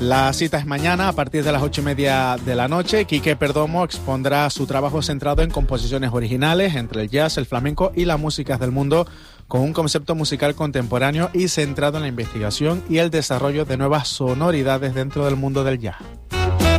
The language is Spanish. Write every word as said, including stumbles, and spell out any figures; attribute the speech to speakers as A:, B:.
A: La cita es mañana a partir de las ocho y media de la noche. Quique Perdomo expondrá su trabajo centrado en composiciones originales entre el jazz, el flamenco y las músicas del mundo, con un concepto musical contemporáneo y centrado en la investigación y el desarrollo de nuevas sonoridades dentro del mundo del jazz.